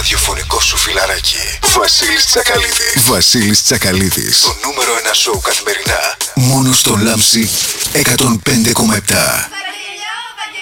ραδιοφωνικό σου φιλαράκι. Βασίλης Τσακαλίδης. Βασίλης Τσακαλίδης. Το νούμερο 1 σοου καθημερινά. Μόνο στο Λάμψη 105,7.